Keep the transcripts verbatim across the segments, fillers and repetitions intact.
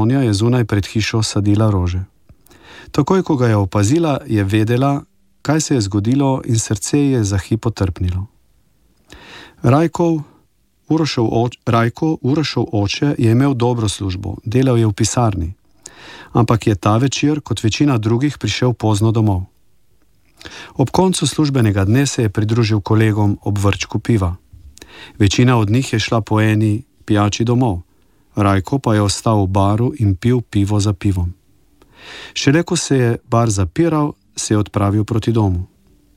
Sonja je zunaj pred hišo sadila rože. Takoj, ko ga je opazila, je vedela, kaj se je zgodilo in srce je za hip otrpnilo. Rajkov, Urošev oče, Rajko, Urošev oče, je imel dobro službo, delal je v pisarni, ampak je ta večer, kot večina drugih, prišel pozno domov. Ob koncu službenega dne se je pridružil kolegom ob vrčku piva. Večina od njih je šla po eni pijači domov, Rajko pa je ostal v baru in pil pivo za pivom. Šele ko se je bar zapiral, se je odpravil proti domu.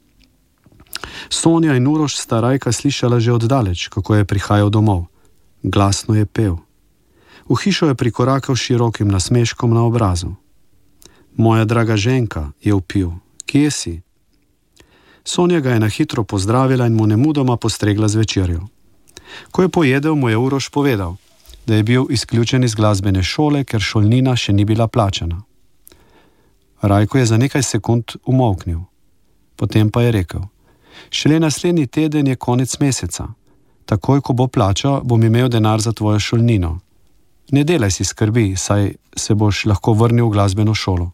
Sonja in Uroš sta Rajka slišala že oddaleč, kako je prihajal domov. Glasno je pel. V hišo je prikorakal s širokim nasmeškom na obrazu. Moja draga ženka, je vpil, kje si? Sonja ga je na hitro pozdravila in mu nemudoma postregla z večerjo. Ko je pojedel, mu je Uroš povedal, da je bil izključen iz glasbene šole, ker šolnina še ni bila plačana. Rajko je za nekaj sekund umolknil. Potem pa je rekel, šele naslednji teden je konec meseca. Takoj, ko bo plača, bom imel denar za tvojo šolnino. Ne delaj si skrbi, saj se boš lahko vrnil v glasbeno šolo.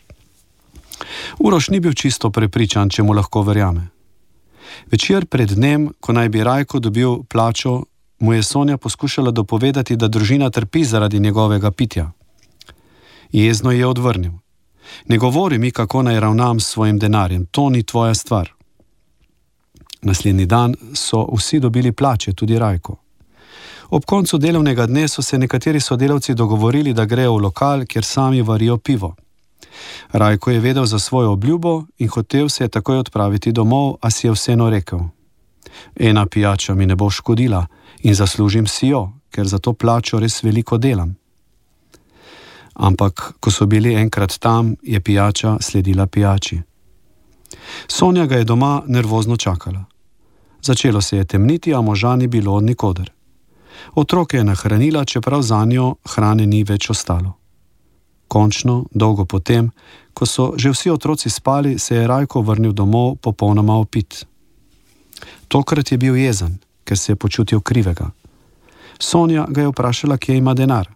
Uroš ni bil čisto prepričan, če mu lahko verjame. Večer pred dnem, ko naj bi Rajko dobil plačo, mu je Sonja poskušala dopovedati, da družina trpi zaradi njegovega pitja. Jezno je odvrnil. Ne govori mi, kako naj ravnam s svojim denarjem, to ni tvoja stvar. Naslednji dan so vsi dobili plače, tudi Rajko. Ob koncu delovnega dne so se nekateri sodelavci dogovorili, da grejo v lokal, kjer sami varijo pivo. Rajko je vedel za svojo obljubo in hotel se je takoj odpraviti domov, a si je vseeno rekel. Ena pijača mi ne bo škodila in zaslužim si jo, ker za to plačo res veliko delam. Ampak, ko so bili enkrat tam, je pijača sledila pijači. Sonja ga je doma nervozno čakala. Začelo se je temniti, a moža ni bilo od nikoder. Otroke je nahranila, čeprav zanjo hrane ni več ostalo. Končno, dolgo potem, ko so že vsi otroci spali, se je Rajko vrnil domov popolnoma opit. Tokrat je bil jezen, ker se je počutil krivega. Sonja ga je vprašala, kje ima denar.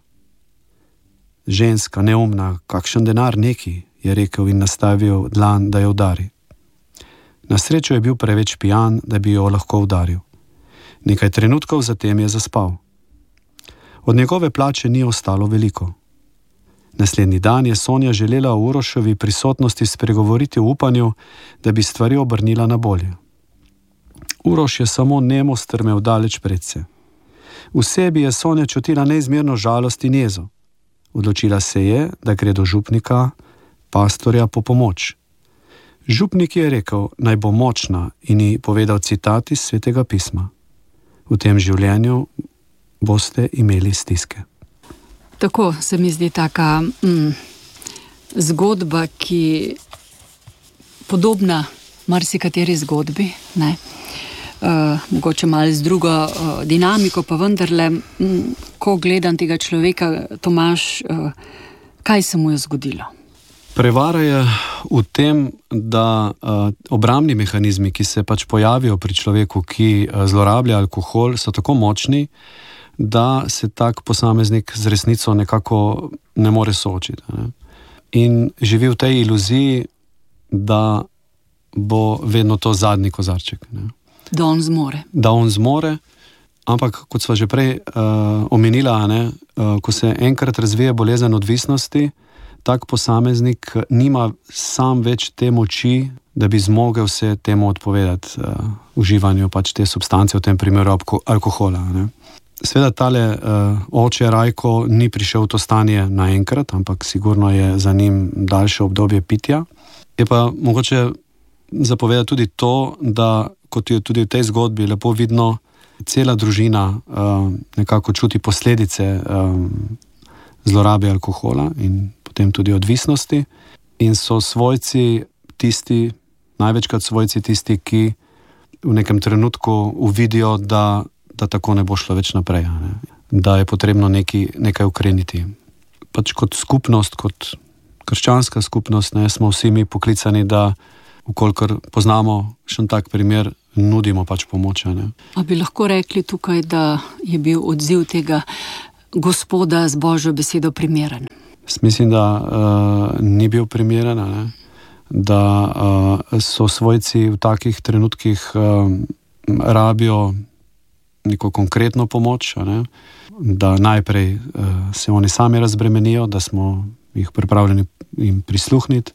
Ženska, neumna, kakšen denar neki, je rekel in nastavil dlan, da jo udari. Na srečo je bil preveč pijan, da bi jo lahko udaril. Nekaj trenutkov zatem je zaspal. Od njegove plače ni ostalo veliko. Naslednji dan je Sonja želela v Uroševi prisotnosti spregovoriti v upanju, da bi stvari obrnila na bolje. Uroš je samo nemo strmel daleč predse. V sebi je Sonja čutila neizmerno žalost in jezo. Odločila se je, da gre do župnika, pastorja, po pomoč. Župnik je rekel, naj bo močna in ji povedal citat iz Svetega pisma. V tem življenju boste imeli stiske. Tako se mi zdi taka mm, zgodba, ki podobna marsikateri zgodbi, ne? Uh, mogoče malo z drugo uh, dinamiko, pa vendarle, mm, ko gledam tega človeka, Tomaž, uh, kaj se mu je zgodilo? Prevara je v tem, da uh, obrambni mehanizmi, ki se pač pojavijo pri človeku, ki uh, zlorablja alkohol, so tako močni, da se tak posameznik z resnico nekako ne more soočiti. Ne? In živi v tej iluziji, da bo vedno to zadnji kozarček. Ne? Da on zmore. Da on zmore, ampak kot sva že prej uh, omenila, ne, uh, ko se enkrat razvije bolezen odvisnosti, tak posameznik nima sam več te moči, da bi zmogel se temu odpovedati uh, uživanju pač te substance, v tem primeru alkohola. Ne. Sveda tale uh, oče Rajko ni prišel v to stanje naenkrat, ampak sigurno je za njim daljše obdobje pitja. Je pa mogoče zapovedati tudi to, da kot je tudi v tej zgodbi lepo vidno, cela družina uh, nekako čuti posledice um, zlorabe alkohola in potem tudi odvisnosti. In so svojci tisti, največkrat svojci tisti, ki v nekem trenutku uvidijo, da, da tako ne bo šlo več naprej, ne? Da je potrebno neki, nekaj ukreniti. Pač kot skupnost, kot krščanska skupnost, ne, smo vsi mi poklicani, da vkolikor poznamo še tak primer, nudimo pač pomoč. Ne? A bi lahko rekli tukaj, da je bil odziv tega gospoda z Božjo besedo primeren? Mislim, da uh, ni bil primeren, ne? Da uh, so svojci v takih trenutkih uh, rabijo neko konkretno pomoč, ne? Da najprej uh, se oni sami razbremenijo, da smo jih pripravljeni jim prisluhniti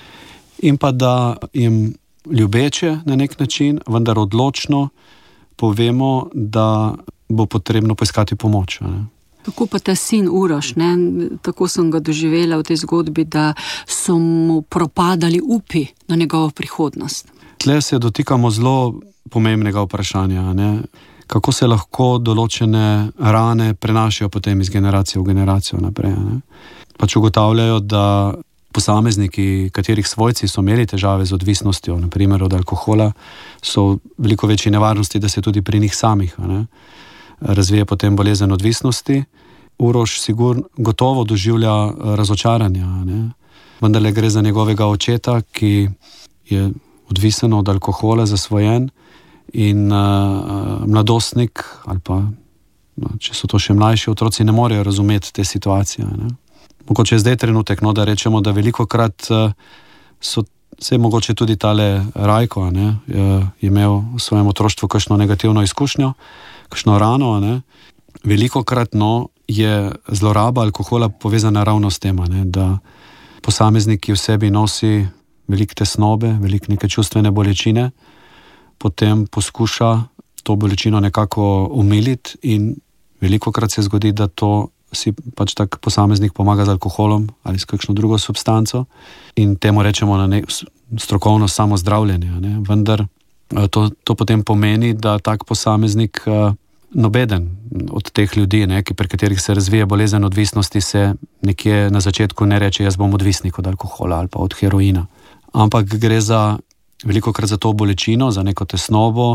in pa da jim ljubeče na nek način, vendar odločno povemo, da bo potrebno poiskati pomoč. Ne? Kako pa ta sin Uroš, ne? Tako sem ga doživela v tej zgodbi, da so mu propadali upi na njegovo prihodnost. Tle se dotikamo zelo pomembnega vprašanja, ne? Kako se lahko določene rane prenašajo potem iz generacije v generacijo naprej. Ne? Pač ugotavljajo, da posamezniki, katerih svojci so imeli težave z odvisnostjo, naprimer od alkohola, so veliko večji nevarnosti, da se tudi pri njih samih ne, razvije potem bolezen odvisnosti. Uroš sigurno gotovo doživlja razočaranja, ne. Vendar le gre za njegovega očeta, ki je odvisen od alkohola, zasvojen in uh, mladostnik ali pa, no, če so to še mlajši otroci, ne morejo razumeti te situacije, ne. Mogoče je zdaj trenutek, no, da rečemo, da veliko krat uh, so se mogoče tudi tale Rajko, ne, je imel v svojem otroštvu kakšno negativno izkušnjo, kakšno rano, ne. Veliko krat, no, je zloraba alkohola povezana ravno s tem, ne, da posameznik, ki v sebi nosi veliko tesnobe, veliko neke čustvene bolečine, potem poskuša to bolečino nekako umiliti in veliko krat se zgodi, da to si pač tak posameznik pomaga z alkoholom ali s kakšno drugo substanco in temu rečemo na nek strokovno samozdravljenje, ne. Vendar to, to potem pomeni, da tak posameznik nobeden od teh ljudi, ne, pri katerih se razvije bolezen odvisnosti, se nekje na začetku ne reče, jaz bom odvisnik od alkohola ali pa od heroina. Ampak gre za veliko krat za to bolečino, za neko tesnobo,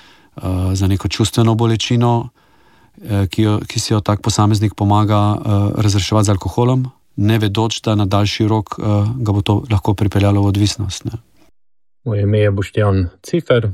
za neko čustveno bolečino, ki, jo, ki si jo tak posameznik pomaga razreševati z alkoholom, ne vedoč, da na daljši rok ga bo to lahko pripeljalo v odvisnost. Ne. Moje ime je Boštjan Cifer,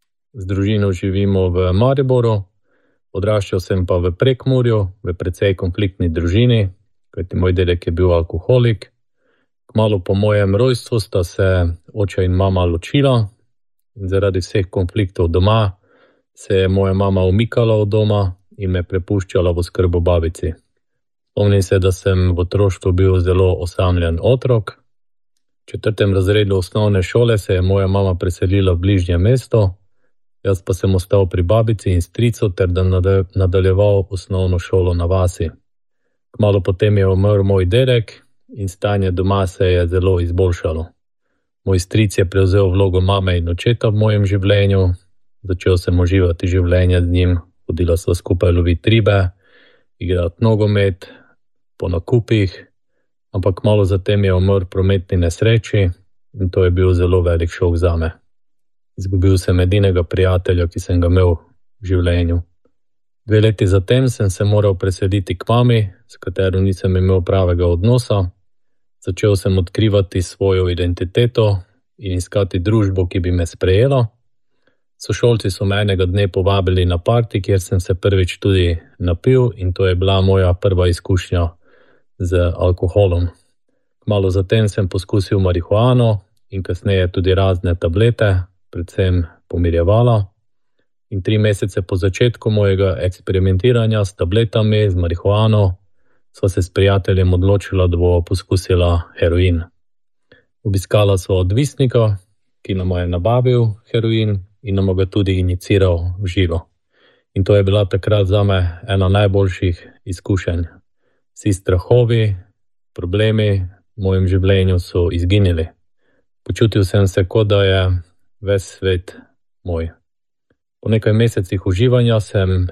z družino živimo v Mariboru, odraščal sem pa v Prekmurju, v precej konfliktni družini, kajti moj dedek je bil alkoholik. Kmalu po mojem rojstvu sta se oče in mama ločila in zaradi vseh konfliktov doma se je moja mama umikala od doma in me prepuščala v skrbo babici. Spomnim se, da sem v otroštvu bil zelo osamljen otrok. V četrtem razredu osnovne šole se je moja mama preselila v bližnje mesto, jaz pa sem ostal pri babici in stricu ter da nadaljeval osnovno šolo na vasi. Kmalu potem je umrl moj dedek in stanje doma se je zelo izboljšalo. Moj stric je prevzel vlogo mame in očeta v mojem življenju, začel sem uživati življenje z njim, hodila sva skupaj loviti ribe, igrati nogomet, po nakupih, ampak malo zatem je umrl v prometni nesreči in to je bil zelo velik šok zame. Izgubil sem edinega prijatelja, ki sem ga imel v življenju. Dve leti zatem sem se moral preseliti k mami, s katero nisem imel pravega odnosa. Začel sem odkrivati svojo identiteto in iskati družbo, ki bi me sprejela. Sošolci so me enega dne povabili na parti, kjer sem se prvič tudi napil in to je bila moja prva izkušnja z alkoholom. Kmalu zatem sem poskusil marihuano in kasneje tudi razne tablete, predvsem pomirjevala. In tri mesece po začetku mojega eksperimentiranja s tabletami, z marihuano, sva se s prijateljem odločila, da bo poskusila heroin. Obiskala sva odvisnika, ki nam je nabavil heroin in nam ga tudi injiciral v žilo. In to je bila takrat zame ena najboljših izkušenj. Vsi strahovi, problemi v mojem življenju so izginili. Počutil sem se, kot da je ves svet moj. Po nekaj mesecih uživanja sem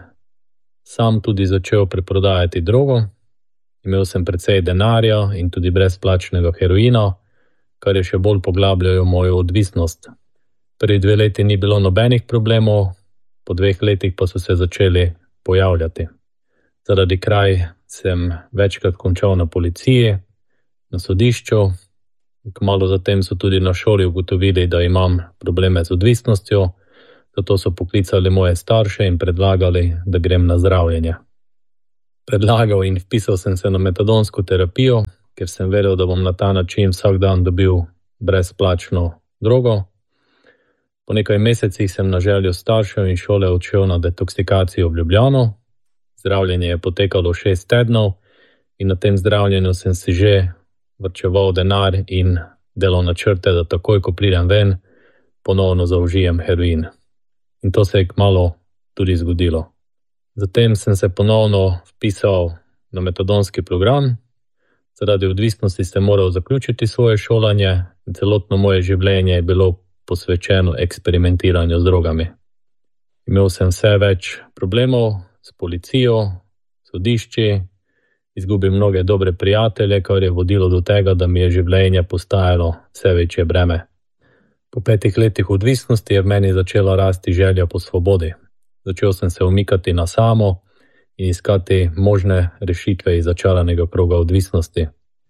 sam tudi začel preprodajati drogo. Imel sem precej denarja in tudi brezplačnega heroina, kar je še bolj poglabljalo mojo odvisnost. Prvi dve leti ni bilo nobenih problemov, po dveh letih pa so se začeli pojavljati. Zaradi kraj sem večkrat končal na policiji, na sodišču. Kmalu zatem so tudi na šoli ugotovili, da imam probleme z odvisnostjo, zato so poklicali moje starše in predlagali, da grem na zdravljenje. predlagal in vpisal sem se na metadonsko terapijo, ker sem vedel, da bom na ta način vsak dan dobil brezplačno drogo. Po nekaj mesecih sem na željo staršev in šole odšel na detoksikacijo v Ljubljano. Zdravljenje je potekalo šest tednov in na tem zdravljenju sem si že vrčeval denar in delal načrte, da takoj, ko pridem ven, ponovno zaužijem heroin. In to se je kmalu tudi zgodilo. Zatem sem se ponovno vpisal na metadonski program. Zaradi odvisnosti sem moral zaključiti svoje šolanje in celotno moje življenje je bilo posvečeno eksperimentiranju z drogami. Imel sem vse več problemov s policijo, sodišči, izgubil mnoge dobre prijatelje, kar je vodilo do tega, da mi je življenje postajalo vse večje breme. Po petih letih odvisnosti je v meni začela rasti želja po svobodi. Začel sem se umikati na samo in iskati možne rešitve iz začaranega kroga odvisnosti.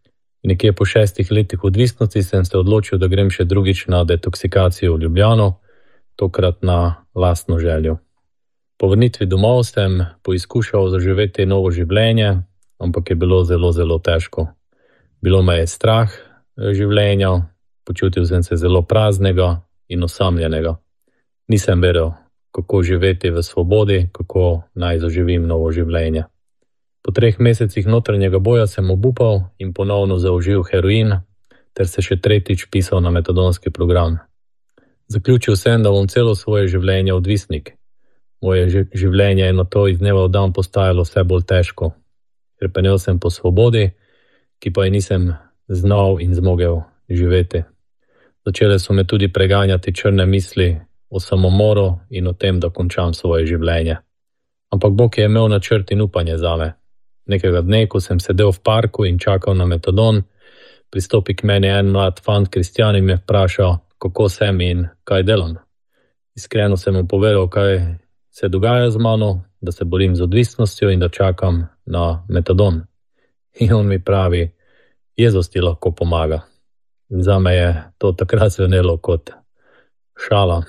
In nekje po šestih letih odvisnosti sem se odločil, da grem še drugič na detoksikacijo v Ljubljano, tokrat na lastno željo. Po vrnitvi domov sem poizkušal zaživeti novo življenje, ampak je bilo zelo, zelo težko. Bilo me je strah življenja, počutil sem se zelo praznega in osamljenega. Nisem vedel, kako živeti v svobodi, kako naj zaživim novo življenje. Po treh mesecih notranjega boja sem obupal in ponovno zaužil heroin, ter se še tretjič pisal na metadonski program. Zaključil sem, da bom celo svoje življenje odvisnik. Moje življenje je na to iz dneva v dan postajalo vse bolj težko. Hrepenel sem po svobodi, ki pa je nisem znal in zmogel živeti. Začele so me tudi preganjati črne misli o samomoru in o tem, da končam svoje življenje. Ampak Bog je imel načrt in upanje zame. Nekega dne, ko sem sedel v parku in čakal na metadon, pristopi k meni en mlad fant kristjan in me vprašal, kako sem in kaj delam. Iskreno sem mu povedal, kaj se dogaja z mano, da se borim z odvisnostjo in da čakam na metadon. In on mi pravi, Jezus ti lahko pomaga. In zame je to takrat zvenelo kot šala.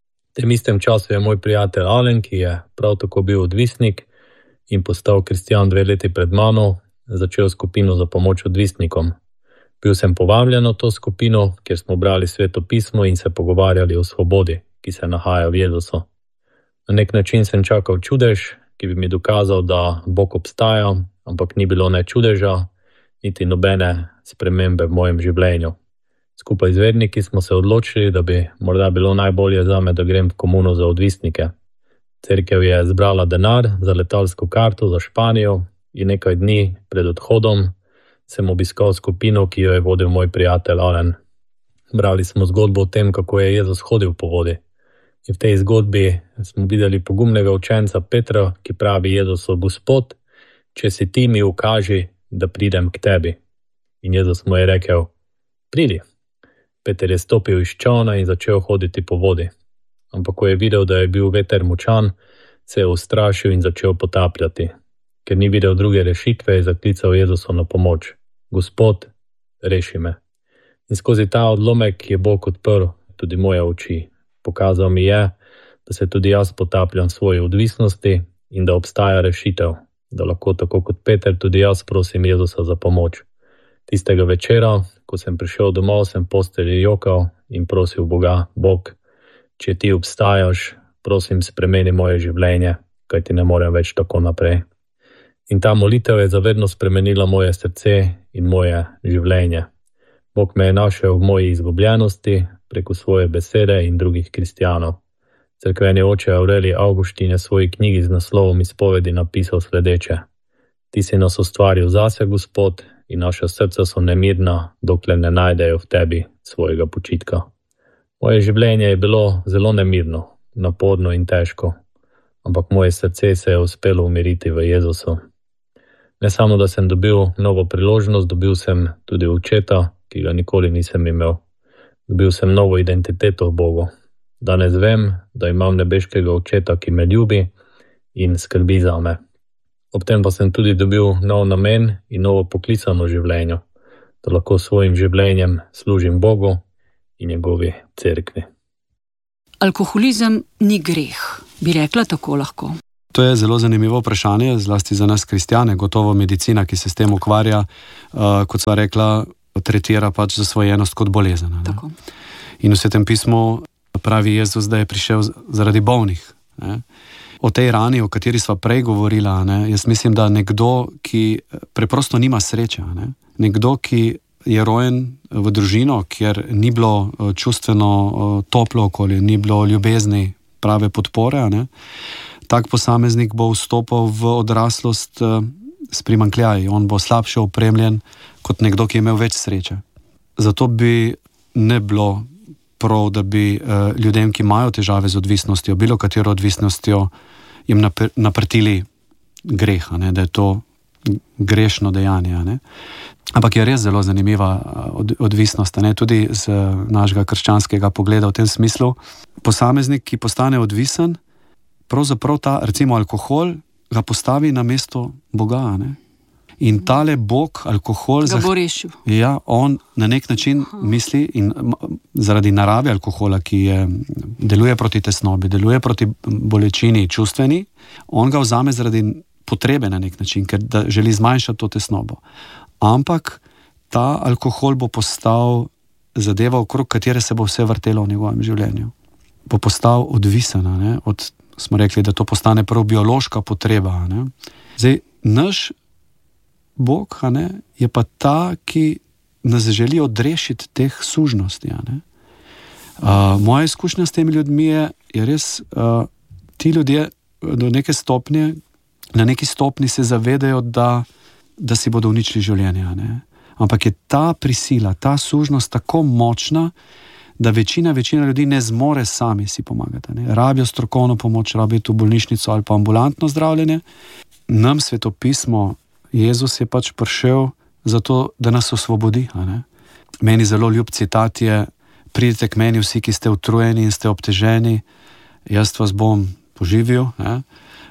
V tem istem času je moj prijatelj Alen, ki je prav tako bil odvisnik in postal kristjan dve leti pred mano, začel skupino za pomoč odvisnikom. Bil sem povabljen v to skupino, kjer smo brali Sveto pismo in se pogovarjali o svobodi, ki se nahaja v Jezusu. Na nek način sem čakal čudež, ki bi mi dokazal, da Bog obstaja, ampak ni bilo ne čudeža, niti nobene spremembe v mojem življenju. Skupaj z verniki smo se odločili, da bi morda bilo najbolje zame, da grem v komuno za odvisnike. Cerkev je zbrala denar za letalsko karto za Španijo in nekaj dni pred odhodom sem obiskal skupino, ki jo je vodil moj prijatelj Alen. Brali smo zgodbo o tem, kako je Jezus hodil po vodi. In v tej zgodbi smo videli pogumnega učenca Petra, ki pravi Jezusu, Gospod, če si ti mi ukaži, da pridem k tebi. In Jezus mu je rekel, pridi. Peter je stopil iz čolna in začel hoditi po vodi. Ampak ko je videl, da je bil veter močan, se je ustrašil in začel potapljati. Ker ni videl druge rešitve, je zaklical Jezusu na pomoč. Gospod, reši me. In skozi ta odlomek je Bog odprl tudi moje oči. Pokazal mi je, da se tudi jaz potapljam v svoji odvisnosti in da obstaja rešitev, da lahko tako kot Peter tudi jaz prosim Jezusa za pomoč. Tistega večera, ko sem prišel domov, sem postelji jokal in prosil Boga, Bog, če ti obstajaš, prosim spremeni moje življenje, kajti ne morem več tako naprej. In ta molitev je zavedno spremenila moje srce in moje življenje. Bog me je našel v moji izgubljenosti preko svoje besede in drugih kristjanov. Cerkveni oče Aurelij Avguštin je v svoji knjigi z naslovom izpovedi napisal sledeče. Ti si nas ustvaril zase, Gospod, in naša srca so nemirna, dokler ne najdejo v tebi svojega počitka. Moje življenje je bilo zelo nemirno, naporno in težko, ampak moje srce se je uspelo umiriti v Jezusu. Ne samo, da sem dobil novo priložnost, dobil sem tudi očeta, ki ga nikoli nisem imel. Dobil sem novo identiteto v Bogu. Danes vem, da imam nebeškega očeta, ki me ljubi in skrbi za me. Ob tem pa sem tudi dobil nov namen in novo poklicano življenje, da lahko svojim življenjem služim Bogu in njegovi cerkvi. Alkoholizem ni greh, bi rekla tako lahko. To je zelo zanimivo vprašanje, zlasti za nas kristjane, gotovo medicina, ki se s tem ukvarja, uh, kot sva rekla, tretira pač zasvojenost kot bolezen. Ne? In v Svetem pismu pravi Jezus, da je prišel zaradi bolnih. Ne? O tej rani, o kateri sva prej govorila, ne? Jaz mislim, da nekdo, ki preprosto nima sreče, ne? Nekdo, ki je rojen v družino, kjer ni bilo čustveno toplo okolje, ni bilo ljubezni, prave podpore, ne? Tak posameznik bo vstopil v odraslost s primanjkljaji, on bo slabše opremljen kot nekdo, ki je imel več sreče. Zato bi ne bilo prav, da bi uh, ljudem, ki imajo težave z odvisnostjo, bilo katero odvisnostjo, jim napr- naprtili greha, ne? Da je to grešno dejanje. Ne? Ampak je res zelo zanimiva od- odvisnost, ne? Tudi z našega krščanskega pogleda v tem smislu. Posameznik, ki postane odvisen, pravzaprav ta, recimo alkohol, ga postavi na mesto Boga, ne? In tale Bog, alkohol, ga bo rešil. Ja, on na nek način misli in zaradi narave alkohola, ki je, deluje proti tesnobi, deluje proti bolečini čustveni, on ga vzame zaradi potrebe na nek način, ker da želi zmanjšati to tesnobo. Ampak ta alkohol bo postal zadeva, okrog katere se bo vse vrtelo v njegovem življenju. Bo postal odvisen, ne? Od, smo rekli, da to postane prav biološka potreba. Ne? Zdaj, naš Bog, ne, je pa ta, ki nas želi odrešiti teh sužnosti. Ne. Uh, moja izkušnja s temi ljudmi je, je res, uh, ti ljudje do neke stopnje, na neki stopni se zavedajo, da, da si bodo uničili življenje. Ne. Ampak je ta prisila, ta sužnost tako močna, da večina, večina ljudi ne zmore sami si pomagati. Ne. Rabijo strokovno pomoč, rabijo tu bolnišnico ali pa ambulantno zdravljenje. Nam svetopismo Jezus je pač prišel zato, da nas osvobodi. A ne? Meni zelo ljub citat je: pridite k meni vsi, ki ste utrujeni in ste obteženi, jaz vas bom poživil. Uh,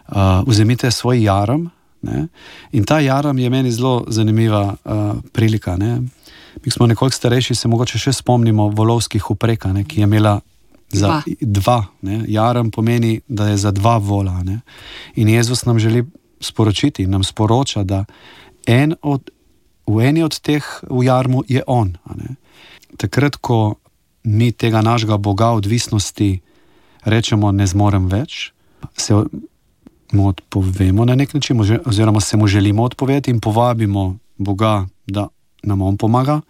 vzemite svoj jaram. Ne? In ta jaram je meni zelo zanimiva uh, prilika. Ne? Mi smo nekoliko starejši, se mogoče še spomnimo volovskih upreka, ne? Ki je imela za dva. dva ne? Jaram pomeni, da je za dva vola. Ne? In Jezus nam želi sporočiti, nam sporoča, da en od, v eni od teh v jarmu je on. Ne? Takrat, ko mi tega našega Boga odvisnosti rečemo, ne zmorem več, se mu odpovemo na nek način, oziroma se mu želimo odpovedati in povabimo Boga, da nam on pomaga,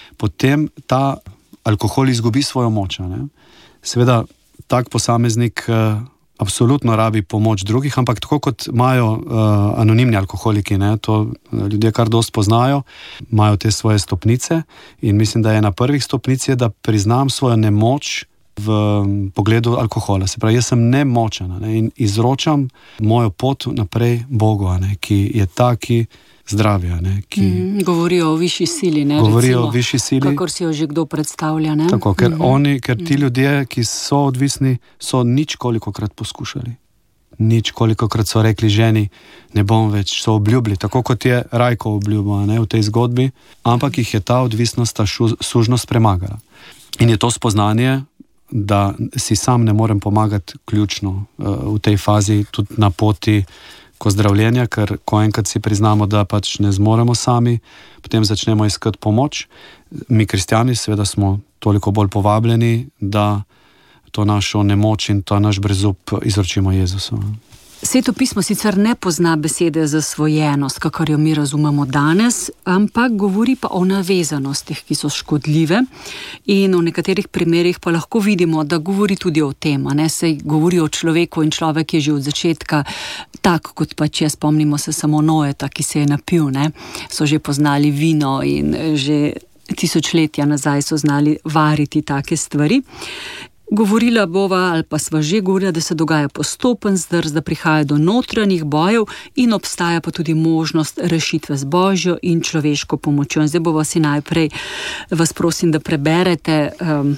potem ta alkohol izgubi svojo moč. Ne? Seveda, tak posameznik absolutno rabi pomoč drugih, ampak tako kot imajo uh, anonimni alkoholiki, ne, to ljudje kar dosti poznajo, imajo te svoje stopnice in mislim, da je na prvih stopnici, da priznam svojo nemoč v pogledu alkohola. Se pravi, jaz sem nemočen, ne, in izročam mojo pot naprej Bogu, ne, ki je ta, ki zdravja. Ne, ki mm, govorijo o višji sili. Ne, govorijo recimo, o višji sili. Kakor si jo že kdo predstavlja. Ne? Tako, ker, mm-hmm. oni, ker ti ljudje, ki so odvisni, so nič kolikokrat poskušali. Nič kolikokrat so rekli ženi, ne bom več, so obljubili, tako kot je Rajko obljubil, ne, v tej zgodbi, ampak jih je ta odvisnost, ta šu, sužnost premagala. In je to spoznanje, da si sam ne morem pomagati ključno uh, v tej fazi, tudi na poti ko zdravljenja, ker ko enkrat si priznamo, da pač ne zmoremo sami, potem začnemo iskati pomoč. Mi kristjani seveda smo toliko bolj povabljeni, da to našo nemoč in to naš brezup izročimo Jezusu. Sveto pismo sicer ne pozna besede zasvojenost, kakor jo mi razumemo danes, ampak govori pa o navezanostih, ki so škodljive, in v nekaterih primerih pa lahko vidimo, da govori tudi o tem, ne, se govori o človeku in človek je že od začetka tak, kot pa če spomnimo se samo Noeta, ki se je napil, ne, so že poznali vino in že tisočletja nazaj so znali variti take stvari. Govorila bova, ali pa sva že govorila, da se dogaja postopen zdrs, da prihaja do notranjih bojev in obstaja pa tudi možnost rešitve z božjo in človeško pomočjo. In zdaj bova si najprej, vas prosim, da preberete um,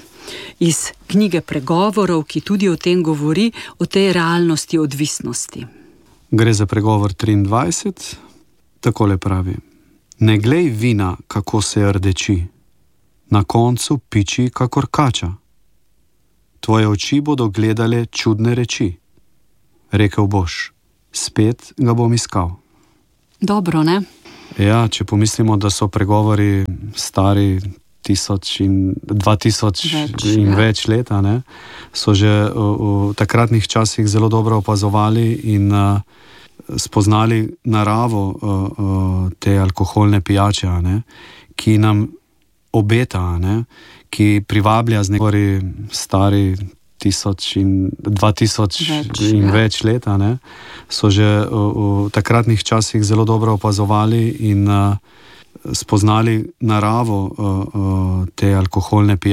iz knjige Pregovorov, ki tudi o tem govori, o tej realnosti odvisnosti. Gre za Pregovor triindvajset, takole pravi: ne glej vina, kako se rdeči, na koncu piči, kakor kača. Tvoje oči bodo gledale čudne reči. Rekel boš, spet ga bom iskal. Dobro, ne? Ja, če pomislimo, da so pregovori stari tisoč in dva tisoč več, in ja. več let, ne, so že v, v takratnih časih zelo dobro opazovali in uh, spoznali naravo uh, uh, te alkoholne pijače, ne, ki nam obeta, ne, ki privablja z nekori stari tisoč in dva tisoč več, in ja. več let, ne, so že v, v takratnih časih zelo dobro opazovali in uh, spoznali naravo uh, uh, te alkoholne pijače.